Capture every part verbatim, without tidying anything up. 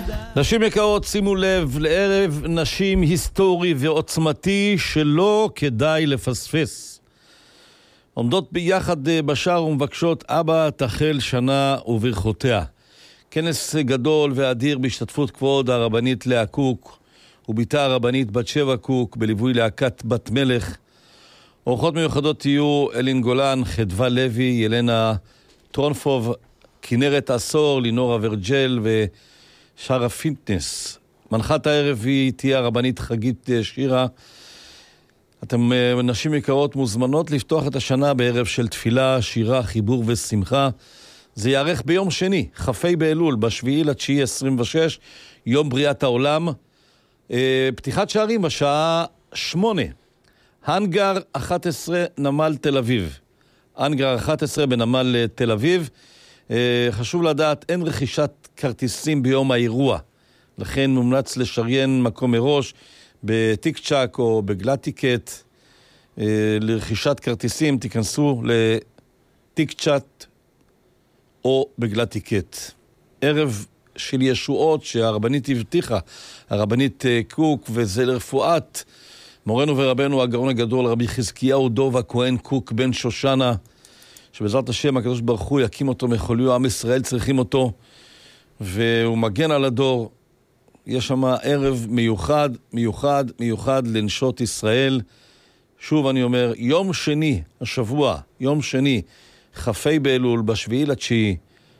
נשים יקרות, שימו לב לערב נשים היסטורי ועוצמתי שלא כדאי לפספס. עומדות ביחד בשער ומבקשות אבא תחל שנה וברכותיה. כנס גדול ואדיר בהשתתפות כבוד הרבנית לאה קוק וביתה הרבנית בת שבע קוק בליווי להקת בת מלך. אורחות מיוחדות תהיו אלין גולן, חדווה לוי, ילנה טרונפוב, כנרת עשור, לינור אברג'ל ושרה פינטנס. מנחת הערב היא תהיה הרבנית חגית שירה. אתם נשים יקרות מוזמנות לפתוח את השנה בערב של תפילה, שירה, חיבור ושמחה. זה יערך ביום שני, כ"ה באלול, בשביעי לתשיעי עשרים ושש, יום בריאת העולם. פתיחת שערים בשעה שמונה. הנגר אחת עשרה, נמל תל אביב. הנגר אחת עשרה בנמל תל אביב. חשוב לדעת, אין רכישת כרטיסים ביום האירוע. לכן מומלץ לשריין מקום מראש בטיק צ'ק או בגלטיקט. לרכישת כרטיסים תיכנסו לטיק צ'אט או בגלטיקט. ערב של ישועות שהרבנית הבטיחה, הרבנית קוק, וזה לרפואת מורנו ורבנו הגאון הגדול רבי חזקיהו דוב הכהן קוק בן שושנה, שבעזרת השם הקדוש ברוך הוא יקים אותו מחוליו, עם ישראל צריכים אותו והוא מגן על הדור. יש שם ערב מיוחד, מיוחד, מיוחד לנשות ישראל. שוב אני אומר, יום שני השבוע, יום שני, כ"ה באלול, בשביעי לתשיעי,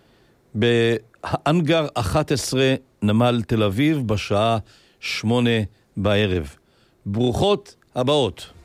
בהנגר אחת עשרה, נמל תל אביב, בשעה שמונה בערב. ברוכות הבאות.